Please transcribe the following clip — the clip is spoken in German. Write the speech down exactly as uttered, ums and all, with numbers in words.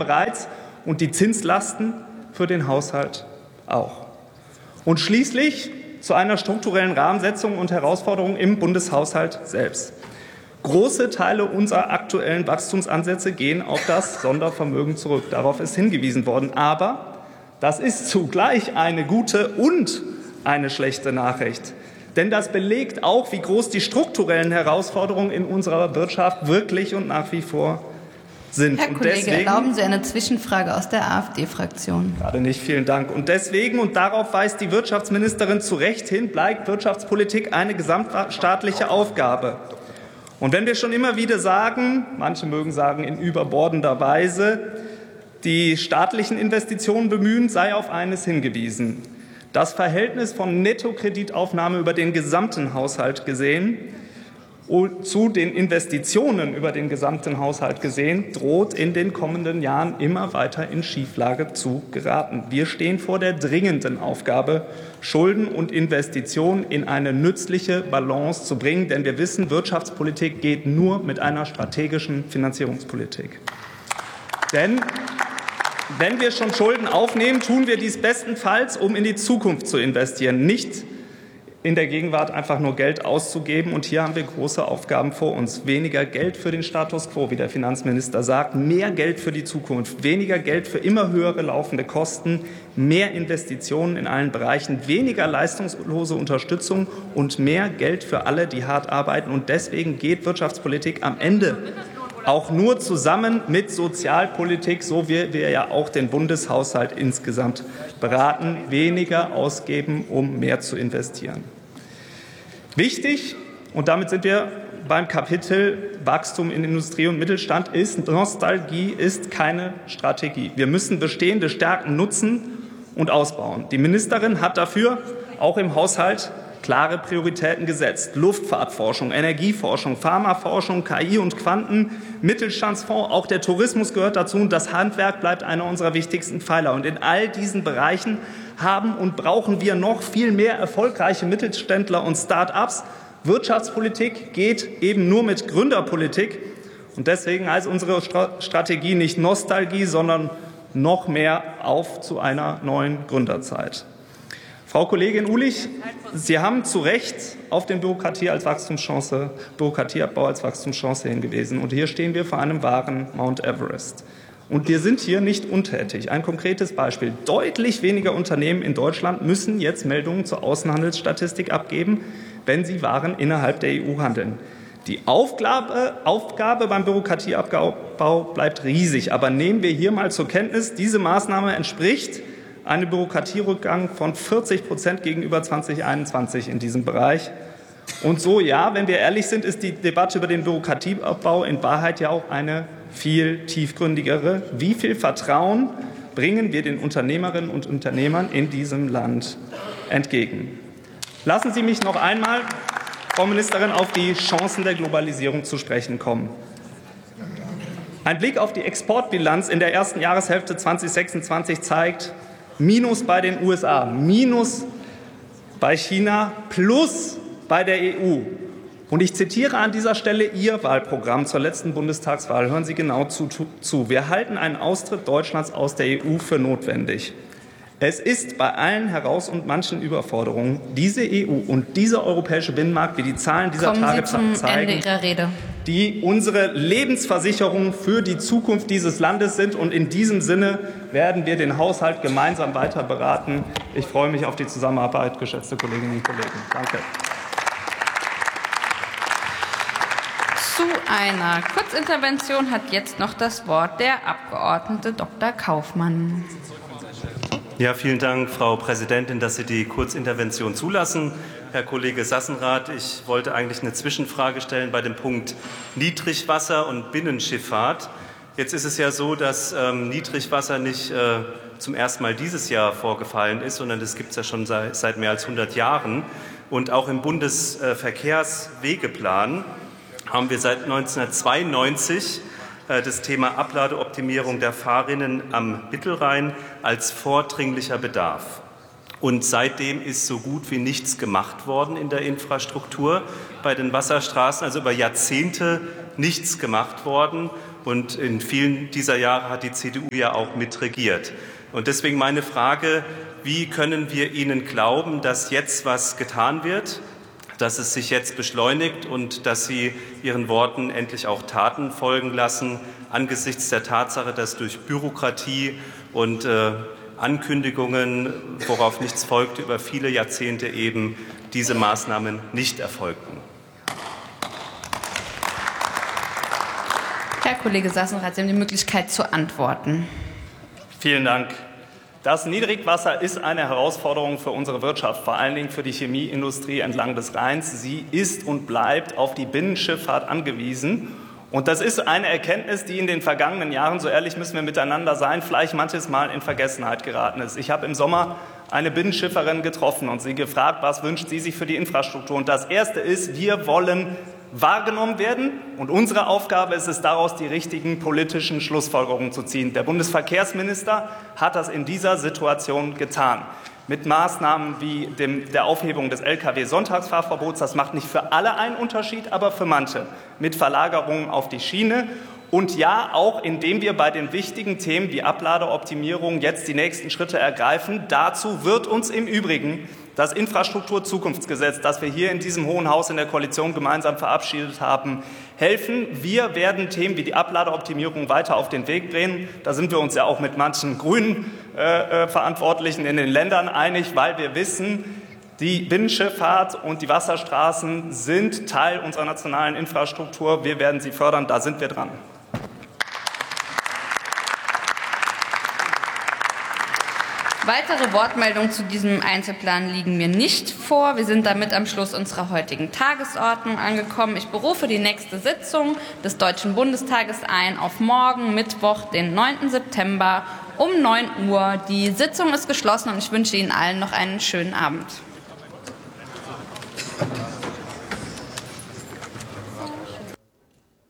bereits und die Zinslasten für den Haushalt auch. Und schließlich zu einer strukturellen Rahmensetzung und Herausforderung im Bundeshaushalt selbst. Große Teile unserer aktuellen Wachstumsansätze gehen auf das Sondervermögen zurück. Darauf ist hingewiesen worden. Aber das ist zugleich eine gute und eine schlechte Nachricht. Denn das belegt auch, wie groß die strukturellen Herausforderungen in unserer Wirtschaft wirklich und nach wie vor sind. Herr und Kollege, deswegen, erlauben Sie eine Zwischenfrage aus der AfD-Fraktion. Gerade nicht, vielen Dank. Und deswegen, und darauf weist die Wirtschaftsministerin zu Recht hin, bleibt Wirtschaftspolitik eine gesamtstaatliche Aufgabe. Und wenn wir schon immer wieder sagen, manche mögen sagen in überbordender Weise, die staatlichen Investitionen bemühen, sei auf eines hingewiesen. Das Verhältnis von Nettokreditaufnahme über den gesamten Haushalt gesehen zu den Investitionen über den gesamten Haushalt gesehen, droht in den kommenden Jahren immer weiter in Schieflage zu geraten. Wir stehen vor der dringenden Aufgabe, Schulden und Investitionen in eine nützliche Balance zu bringen. Denn wir wissen, Wirtschaftspolitik geht nur mit einer strategischen Finanzierungspolitik. Denn wenn wir schon Schulden aufnehmen, tun wir dies bestenfalls, um in die Zukunft zu investieren, nicht in der Gegenwart einfach nur Geld auszugeben. Und hier haben wir große Aufgaben vor uns. Weniger Geld für den Status quo, wie der Finanzminister sagt, mehr Geld für die Zukunft, weniger Geld für immer höhere laufende Kosten, mehr Investitionen in allen Bereichen, weniger leistungslose Unterstützung und mehr Geld für alle, die hart arbeiten. Und deswegen geht Wirtschaftspolitik am Ende auch nur zusammen mit Sozialpolitik, so wie wir ja auch den Bundeshaushalt insgesamt beraten, weniger ausgeben, um mehr zu investieren. Wichtig, und damit sind wir beim Kapitel Wachstum in Industrie und Mittelstand, ist, Nostalgie ist keine Strategie. Wir müssen bestehende Stärken nutzen und ausbauen. Die Ministerin hat dafür auch im Haushalt klare Prioritäten gesetzt. Luftfahrtforschung, Energieforschung, Pharmaforschung, K I und Quanten, Mittelstandsfonds, auch der Tourismus gehört dazu. Und das Handwerk bleibt einer unserer wichtigsten Pfeiler. Und in all diesen Bereichen haben und brauchen wir noch viel mehr erfolgreiche Mittelständler und Start-ups. Wirtschaftspolitik geht eben nur mit Gründerpolitik. Und deswegen heißt unsere Strategie nicht Nostalgie, sondern noch mehr auf zu einer neuen Gründerzeit. Frau Kollegin Ulich, Sie haben zu Recht auf den Bürokratie als Wachstumschance, Bürokratieabbau als Wachstumschance hingewiesen. Und hier stehen wir vor einem wahren Mount Everest. Und wir sind hier nicht untätig. Ein konkretes Beispiel. Deutlich weniger Unternehmen in Deutschland müssen jetzt Meldungen zur Außenhandelsstatistik abgeben, wenn sie Waren innerhalb der E U handeln. Die Aufgabe, Aufgabe beim Bürokratieabbau bleibt riesig. Aber nehmen wir hier mal zur Kenntnis, diese Maßnahme entspricht einem Bürokratierückgang von vierzig Prozent gegenüber zweitausendeinundzwanzig in diesem Bereich. Und so, ja, wenn wir ehrlich sind, ist die Debatte über den Bürokratieabbau in Wahrheit ja auch eine viel tiefgründigere. Wie viel Vertrauen bringen wir den Unternehmerinnen und Unternehmern in diesem Land entgegen? Lassen Sie mich noch einmal, Frau Ministerin, auf die Chancen der Globalisierung zu sprechen kommen. Ein Blick auf die Exportbilanz in der ersten Jahreshälfte zweitausendsechsundzwanzig zeigt, Minus bei den U S A, Minus bei China, Plus bei der E U. Und ich zitiere an dieser Stelle Ihr Wahlprogramm zur letzten Bundestagswahl. Hören Sie genau zu, zu. Wir halten einen Austritt Deutschlands aus der E U für notwendig. Es ist bei allen Heraus- und manchen Überforderungen diese E U und dieser europäische Binnenmarkt, wie die Zahlen dieser Kommen Tage Sie zum zeigen, Ende Ihrer Rede. die unsere Lebensversicherung für die Zukunft dieses Landes sind. Und in diesem Sinne werden wir den Haushalt gemeinsam weiter beraten. Ich freue mich auf die Zusammenarbeit, geschätzte Kolleginnen und Kollegen. Danke. Zu einer Kurzintervention hat jetzt noch das Wort der Abgeordnete Doktor Kaufmann. Ja, vielen Dank, Frau Präsidentin, dass Sie die Kurzintervention zulassen. Herr Kollege Sassenrath, ich wollte eigentlich eine Zwischenfrage stellen bei dem Punkt Niedrigwasser und Binnenschifffahrt. Jetzt ist es ja so, dass ähm, Niedrigwasser nicht äh, zum ersten Mal dieses Jahr vorgefallen ist, sondern das gibt es ja schon seit, seit mehr als hundert Jahren. Und auch im Bundesverkehrswegeplan haben wir seit neunzehnhundertzweiundneunzig das Thema Abladeoptimierung der Fahrrinnen am Mittelrhein als vordringlicher Bedarf. Und seitdem ist so gut wie nichts gemacht worden in der Infrastruktur bei den Wasserstraßen, also über Jahrzehnte nichts gemacht worden. Und in vielen dieser Jahre hat die C D U ja auch mitregiert. Und deswegen meine Frage, wie können wir Ihnen glauben, dass jetzt was getan wird, dass es sich jetzt beschleunigt und dass Sie Ihren Worten endlich auch Taten folgen lassen, angesichts der Tatsache, dass durch Bürokratie und äh, Ankündigungen, worauf nichts folgte, über viele Jahrzehnte eben diese Maßnahmen nicht erfolgten? Herr Kollege Sassenrath, Sie haben die Möglichkeit zu antworten. Vielen Dank. Das Niedrigwasser ist eine Herausforderung für unsere Wirtschaft, vor allen Dingen für die Chemieindustrie entlang des Rheins. Sie ist und bleibt auf die Binnenschifffahrt angewiesen. Und das ist eine Erkenntnis, die in den vergangenen Jahren, so ehrlich müssen wir miteinander sein, vielleicht manches Mal in Vergessenheit geraten ist. Ich habe im Sommer eine Binnenschifferin getroffen und sie gefragt, was wünscht sie sich für die Infrastruktur. Und das Erste ist, wir wollen wahrgenommen werden. Und unsere Aufgabe ist es, daraus die richtigen politischen Schlussfolgerungen zu ziehen. Der Bundesverkehrsminister hat das in dieser Situation getan. Mit Maßnahmen wie dem, der Aufhebung des L K W-Sonntagsfahrverbots. Das macht nicht für alle einen Unterschied, aber für manche. Mit Verlagerungen auf die Schiene. Und ja, auch indem wir bei den wichtigen Themen wie Abladeoptimierung jetzt die nächsten Schritte ergreifen. Dazu wird uns im Übrigen das Infrastrukturzukunftsgesetz, das wir hier in diesem Hohen Haus in der Koalition gemeinsam verabschiedet haben, helfen. Wir werden Themen wie die Abladeoptimierung weiter auf den Weg bringen. Da sind wir uns ja auch mit manchen grünen äh, Verantwortlichen in den Ländern einig, weil wir wissen, die Binnenschifffahrt und die Wasserstraßen sind Teil unserer nationalen Infrastruktur. Wir werden sie fördern, da sind wir dran. Weitere Wortmeldungen zu diesem Einzelplan liegen mir nicht vor. Wir sind damit am Schluss unserer heutigen Tagesordnung angekommen. Ich berufe die nächste Sitzung des Deutschen Bundestages ein auf morgen, Mittwoch, den neunten September um neun Uhr. Die Sitzung ist geschlossen und ich wünsche Ihnen allen noch einen schönen Abend.